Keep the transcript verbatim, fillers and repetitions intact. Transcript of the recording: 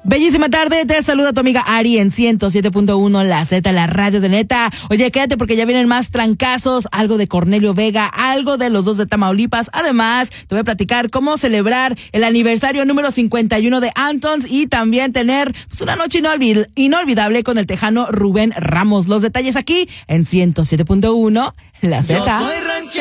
Bellísima tarde, te saluda tu amiga Ari en ciento siete punto uno, la Z, la radio de neta. Oye, quédate porque ya vienen más trancazos, algo de Cornelio Vega, algo de los dos de Tamaulipas. Además, te voy a platicar cómo celebrar el aniversario número cincuenta y uno de Antons y también tener pues, una noche inolvid- inolvidable con el tejano Rubén Ramos. Los detalles aquí en ciento siete punto uno, la Z.